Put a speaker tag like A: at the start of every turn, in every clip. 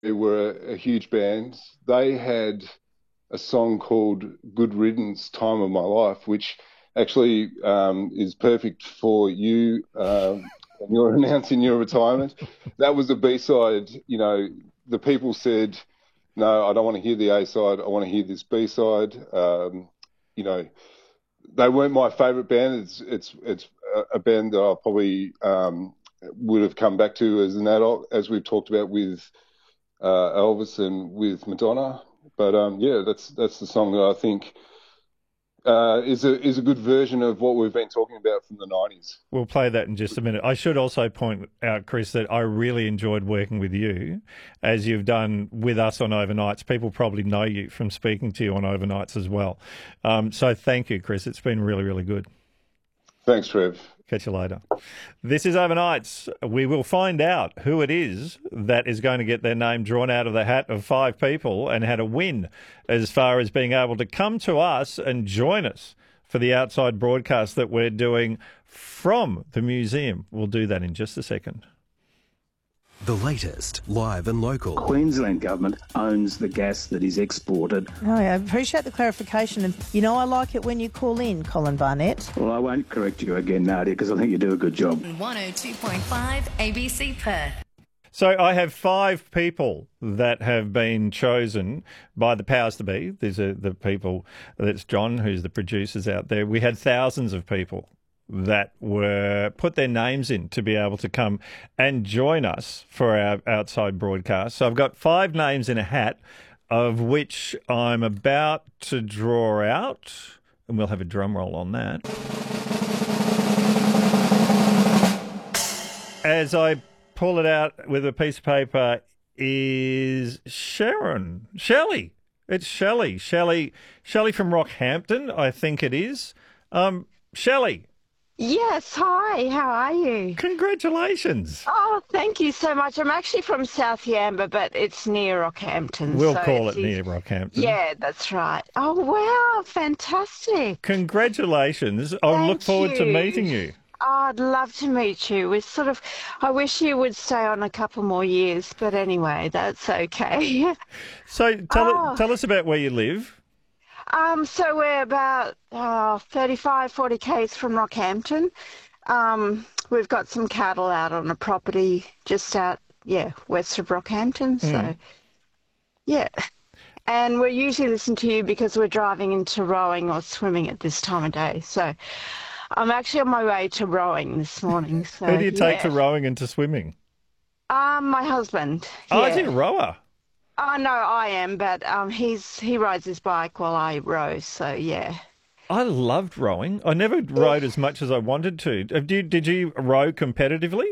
A: were a huge band. They had a song called Good Riddance, Time of My Life, which actually is perfect for you when you're announcing your retirement. That was the B-side. The people said, no, I don't want to hear the A-side. I want to hear this B-side. You know, they weren't my favourite band. It's a band that I probably would have come back to as an adult, as we've talked about with Elvis and with Madonna. But yeah, that's the song that I think is a good version of what we've been talking about from the 90s.
B: We'll play that in just a minute. I should also point out, Chris, that I really enjoyed working with you, as you've done with us on Overnights. People probably know you from speaking to you on Overnights as well. So thank you, Chris. It's been really, really good.
A: Thanks, Trev.
B: Catch you later. This is Overnights. We will find out who it is that is going to get their name drawn out of the hat of 5 people and had a win as far as being able to come to us and join us for the outside broadcast that we're doing from the museum. We'll do that in just a second.
C: The latest, live and local.
D: Queensland Government owns the gas that is exported.
E: Oh, I appreciate the clarification. And, I like it when you call in, Colin Barnett.
D: Well, I won't correct you again, Nadia, because I think you do a good job.
F: 102.5 ABC Perth.
B: So I have 5 people that have been chosen by the powers to be. These are the people, that's John, who's the producers out there. We had thousands of people that were put their names in to be able to come and join us for our outside broadcast. So I've got 5 names in a hat, of which I'm about to draw out, and we'll have a drum roll on that. As I pull it out with a piece of paper is Shelley. It's Shelley from Rockhampton, I think it is. Shelley.
G: Yes, hi, how are you?
B: Congratulations.
G: Oh, thank you so much. I'm actually from South Yamba, but it's near Rockhampton.
B: We'll call it near Rockhampton.
G: Yeah, that's right. Oh, wow, fantastic.
B: Congratulations. I look forward to meeting you.
G: Oh, I'd love to meet you. I wish you would stay on a couple more years, but anyway, that's okay.
B: So tell us about where you live.
G: So we're about 35, 40 k's from Rockhampton. We've got some cattle out on a property just out, west of Rockhampton. So, yeah. And we usually listen to you because we're driving into rowing or swimming at this time of day. So I'm actually on my way to rowing this morning. So,
B: who do you take to rowing and to swimming?
G: My husband.
B: Oh, is he a rower?
G: Oh, no, I am, but he rides his bike while I row, so yeah.
B: I loved rowing. I never rowed as much as I wanted to. Did you row competitively?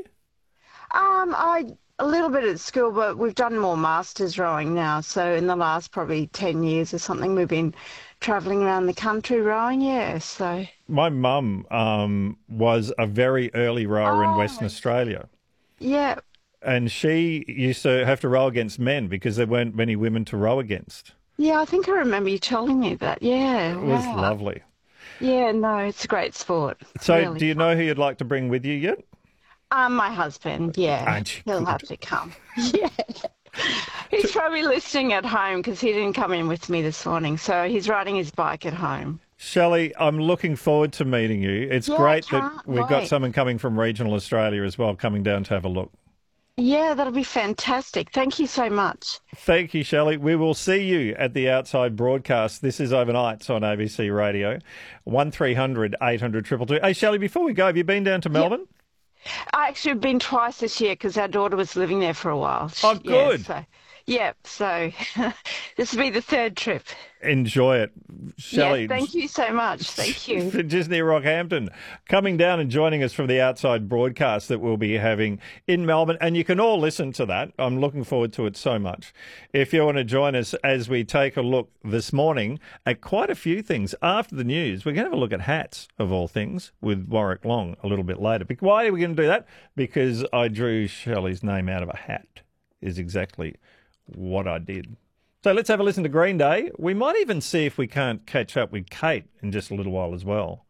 G: A little bit at school, but we've done more masters rowing now. So in the last probably 10 years or something, we've been travelling around the country rowing, So
B: my mum was a very early rower in Western Australia.
G: Yeah.
B: And she used to have to row against men because there weren't many women to row against.
G: Yeah, I think I remember you telling me that. Yeah.
B: It was lovely.
G: Yeah, no, it's a great sport.
B: So
G: really
B: do you know who you'd like to bring with you yet?
G: My husband, yeah. He'll have to come. Yeah. He's probably listening at home because he didn't come in with me this morning. So he's riding his bike at home.
B: Shelley, I'm looking forward to meeting you. It's great that we've got someone coming from regional Australia as well coming down to have a look.
G: Yeah, that'll be fantastic. Thank you so much.
B: Thank you, Shelley. We will see you at the outside broadcast. This is Overnights on ABC Radio, 1300 800 222. Hey, Shelley, before we go, have you been down to Melbourne?
G: I actually have been twice this year because our daughter was living there for a while.
B: Oh, good.
G: So this will be the 3rd trip.
B: Enjoy it. Shelley.
G: Yes, thank you so much. Thank you.
B: Just near Rockhampton. Coming down and joining us from the outside broadcast that we'll be having in Melbourne. And you can all listen to that. I'm looking forward to it so much. If you want to join us as we take a look this morning at quite a few things after the news, we're going to have a look at hats, of all things, with Warwick Long a little bit later. Why are we going to do that? Because I drew Shelley's name out of a hat, is exactly what I did. So let's have a listen to Green Day. We might even see if we can't catch up with Kate in just a little while as well.